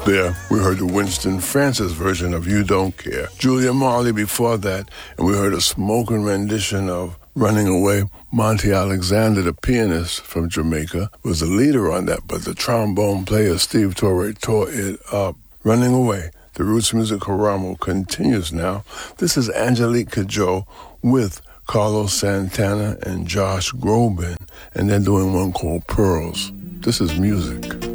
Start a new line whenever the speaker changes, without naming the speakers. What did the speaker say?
There, we heard the Winston Francis version of You Don't Care. Julia Marley before that, and we heard a smoking rendition of Running Away. Monty Alexander, the pianist from Jamaica, was the leader on that, but the trombone player Steve Torre tore it up. Running Away. The Roots Music Karamo continues now. This is Angelique Kidjo with Carlos Santana and Josh Groban, and they're doing one called Pearls. This is music.